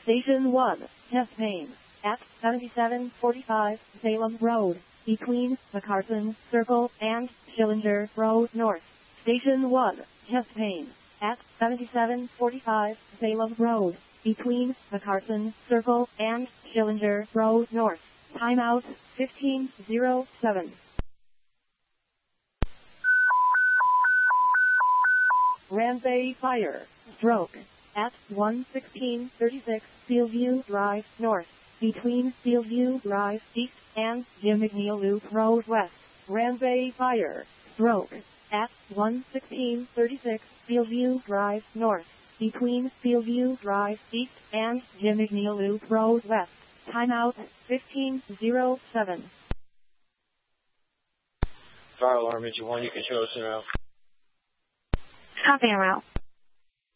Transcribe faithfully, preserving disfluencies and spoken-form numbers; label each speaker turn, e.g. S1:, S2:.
S1: Station one, chest pain, at seventy-seven forty-five Salem Road, between McCarson Circle and Schillinger Road North. Station one, chest pain, at seventy-seven forty-five Salem Road, between McCarson Circle and Schillinger Road North. Timeout fifteen oh seven. Ramsay Fire, stroke, at one sixteen thirty-six Steelview Drive North, between Steelview Drive East and Jim McNeil Loop Road West. Ramsay Fire, stroke, at one sixteen thirty-six Steelview Drive North, between Steelview Drive East and Jim McNeil Loop Road West. Timeout fifteen oh seven.
S2: Fire alarm engine one, you can show us around.
S3: Copy, en route.